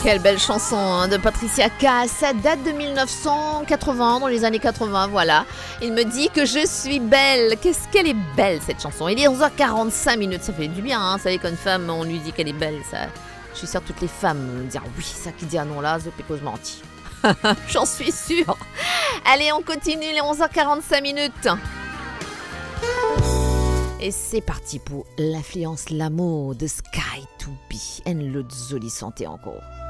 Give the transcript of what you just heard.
Quelle belle chanson hein, de Patricia Cass. Ça date de 1980, dans les années 80, voilà. Il me dit que je suis belle. Qu'est-ce qu'elle est belle, cette chanson. Il est 11h45 minutes, ça fait du bien. Hein. Vous savez qu'une femme, on lui dit qu'elle est belle. Ça... Je suis sûre que toutes les femmes diront oui, ça qui dit ah non là, c'est pécose menti. J'en suis sûre. Allez, on continue les 11h45 minutes. Et c'est parti pour l'influence l'amour de Sky to Be. En le joli santé encore.